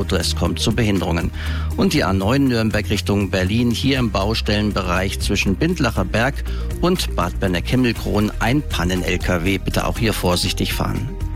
Auto. Es kommt zu Behinderungen. Und die A9 Nürnberg Richtung Berlin, hier im Baustellenbereich zwischen Bindlacher Berg und Bad Berneck-Himmelkron ein Pannen-LKW. Bitte auch hier vorsichtig fahren.